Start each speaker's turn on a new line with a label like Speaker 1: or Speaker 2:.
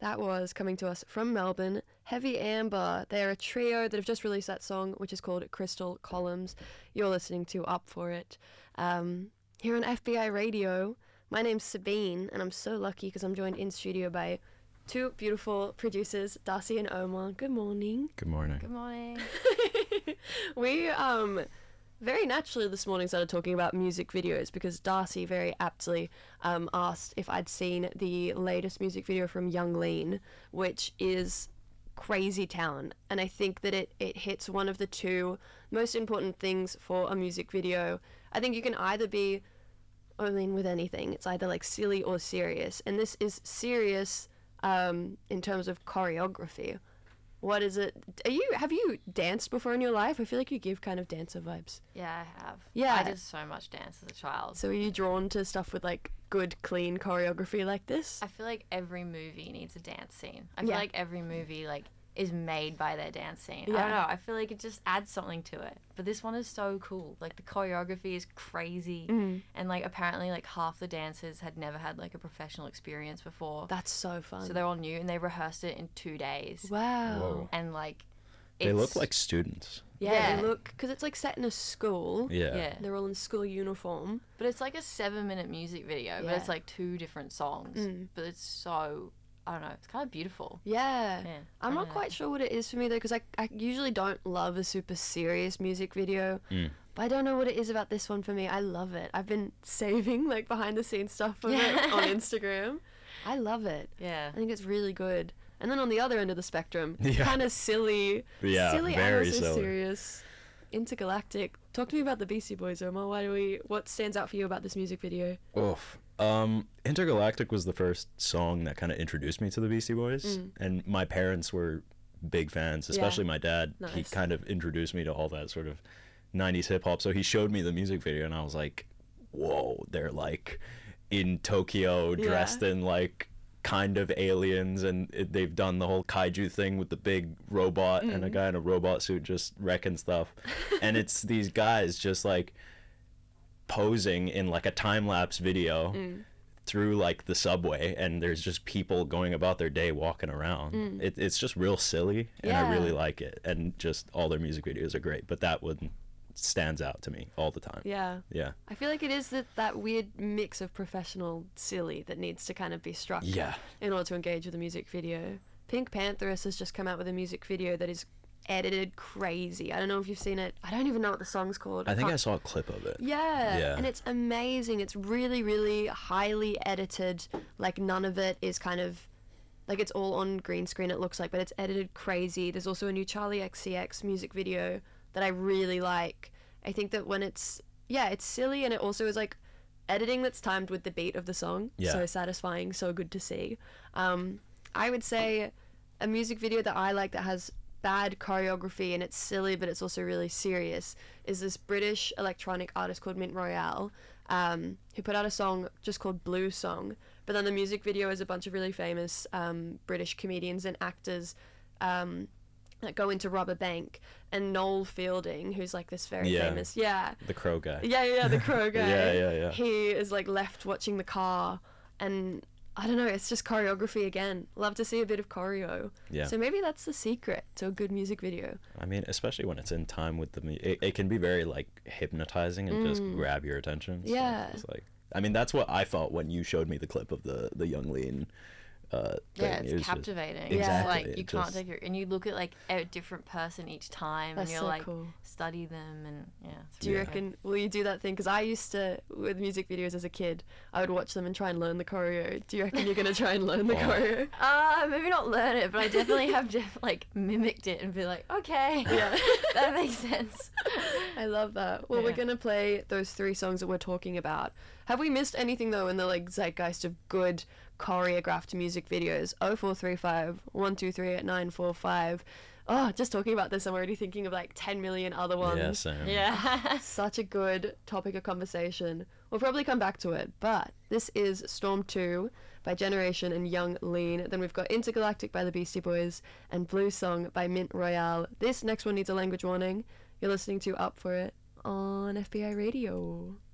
Speaker 1: That was coming to us from Melbourne, Heavy Amber. They're a trio that have just released that song, which is called Crystal Columns. You're listening to Up For It. Here on FBI Radio, my name's Sabine, and I'm so lucky because I'm joined in studio by two beautiful producers, Darcy and Omar. Good morning.
Speaker 2: Good morning.
Speaker 3: Good morning.
Speaker 1: We very naturally this morning started talking about music videos because Darcy very aptly asked if I'd seen the latest music video from Young Lean, which is crazy talent, and I think that it hits one of the two most important things for a music video. I think you can either be Lean with anything. It's either like silly or serious, and this is serious in terms of choreography. What is it? Have you danced before in your life? I feel like you give kind of dancer vibes.
Speaker 3: Yeah, I have.
Speaker 1: Yeah.
Speaker 3: I did so much dance as a child.
Speaker 1: So are you drawn to stuff with like good, clean choreography like this?
Speaker 3: I feel like every movie needs a dance scene. I feel
Speaker 1: Yeah.
Speaker 3: like every movie like is made by their dance scene.
Speaker 1: Yeah.
Speaker 3: I don't know. I feel like it just adds something to it. But this one is so cool. Like the choreography is crazy, and like apparently like half the dancers had never had like a professional experience before.
Speaker 1: That's so fun.
Speaker 3: So they're all new, and they rehearsed it in 2 days.
Speaker 1: Wow.
Speaker 2: Whoa.
Speaker 3: And like,
Speaker 2: They look like students.
Speaker 1: Yeah,
Speaker 3: Yeah.
Speaker 1: they look, because it's like set in a school.
Speaker 2: Yeah.
Speaker 3: Yeah.
Speaker 1: They're all in school uniform.
Speaker 3: But it's like a 7-minute music video,
Speaker 1: Yeah.
Speaker 3: but it's like 2 different songs. But it's so, I don't know, it's kind of beautiful.
Speaker 1: Yeah.
Speaker 3: Yeah,
Speaker 1: I'm not
Speaker 3: yeah.
Speaker 1: quite sure what it is for me though, because I usually don't love a super serious music video. But I don't know what it is about this one for me. I love it. I've been saving like behind the scenes stuff of it on Instagram. I love it.
Speaker 3: Yeah.
Speaker 1: I think it's really good. And then on the other end of the spectrum,
Speaker 2: Yeah.
Speaker 1: kind of silly.
Speaker 2: Yeah,
Speaker 1: silly
Speaker 2: very
Speaker 1: and also
Speaker 2: silly.
Speaker 1: serious. Intergalactic. Talk to me about the Beastie Boys, Omar. What stands out for you about this music video?
Speaker 2: Oof. Intergalactic was the first song that kind of introduced me to the Beastie Boys, and my parents were big fans, especially my dad. He
Speaker 1: Nice.
Speaker 2: kind of introduced me to all that sort of 90s hip hop. So he showed me the music video, and I was like, whoa, they're like in Tokyo dressed in like kind of aliens, and they've done the whole kaiju thing with the big robot and a guy in a robot suit just wrecking stuff. And it's these guys just like posing in like a time-lapse video through like the subway, and there's just people going about their day walking around. It's just real silly, and I really
Speaker 1: Yeah.
Speaker 2: like it, and just all their music videos are great, but that one stands out to me all the time.
Speaker 1: Yeah.
Speaker 2: Yeah.
Speaker 1: I feel like it is that weird mix of professional silly that needs to kind of be struck
Speaker 2: Yeah.
Speaker 1: in order to engage with a music video. Pink Pantheress has just come out with a music video that is edited crazy. I don't know if you've seen it. I don't even know what the song's called.
Speaker 2: I think I
Speaker 1: can't-
Speaker 2: saw a clip of it.
Speaker 1: Yeah, and it's amazing. It's really, really highly edited. Like none of it is kind of like it's all on green screen. It looks like, but it's edited crazy. There's also a new Charlie XCX music video that I really like. I think that when it's silly, and it also is like editing that's timed with the beat of the song.
Speaker 2: Yeah.
Speaker 1: So satisfying, so good to see. I would say a music video that I like that has bad choreography and it's silly but it's also really serious is this British electronic artist called Mint Royale, who put out a song just called Blue Song, but then the music video is a bunch of really famous British comedians and actors that go into Rubber Bank, and Noel Fielding, who's like this very famous
Speaker 2: The crow guy.
Speaker 1: the crow guy.
Speaker 2: Yeah.
Speaker 1: He is like left watching the car, and I don't know, it's just choreography again. Love to see a bit of choreo.
Speaker 2: Yeah.
Speaker 1: So maybe that's the secret to a good music video.
Speaker 2: I mean, especially when it's in time with it can be very like hypnotizing and just grab your attention. So
Speaker 1: Yeah.
Speaker 2: it's like, I mean, that's what I felt when you showed me the clip of the Young Lean thing.
Speaker 3: Yeah,
Speaker 2: It
Speaker 3: it's
Speaker 2: was just-
Speaker 3: captivating.
Speaker 2: Exactly.
Speaker 3: It's like you
Speaker 2: it
Speaker 3: can't
Speaker 2: just-
Speaker 3: take your, and you look at like a different person each time,
Speaker 1: That's
Speaker 3: and you're
Speaker 1: so
Speaker 3: like
Speaker 1: cool.
Speaker 3: study them, and it's
Speaker 1: Do you
Speaker 3: really
Speaker 1: reckon, will you do that thing? Because I used to, with music videos as a kid, I would watch them and try and learn the choreo. Do you reckon you're going to try and learn the choreo?
Speaker 3: maybe not learn it, but I definitely have like mimicked it and be like, okay,
Speaker 1: Yeah.
Speaker 3: that makes sense.
Speaker 1: I love that. Well, we're
Speaker 3: Yeah.
Speaker 1: going to play those 3 songs that we're talking about. Have we missed anything, though, in the like zeitgeist of good choreographed music videos? 0435 123 945. Oh, just talking about this, I'm already thinking of like 10 million other ones.
Speaker 2: Yeah, same.
Speaker 3: Yeah.
Speaker 1: Such a good topic of conversation. We'll probably come back to it, but this is Storm 2 by Generation and Young Lean. Then we've got Intergalactic by the Beastie Boys and Blue Song by Mint Royale. This next one needs a language warning. You're listening to Up For It on FBI Radio.